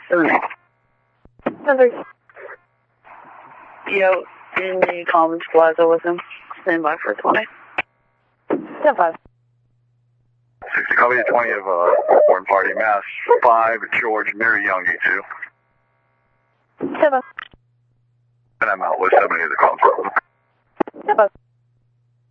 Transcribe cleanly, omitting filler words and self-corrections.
Another. Yo, in the Commons Plaza with him. Stand by for 20. 10-5. 60, copy 20 of Warren Party, Mass 5, George, Mary Young, E2. 10-5. And I'm out with 70 of the Commons Plaza. 10-5.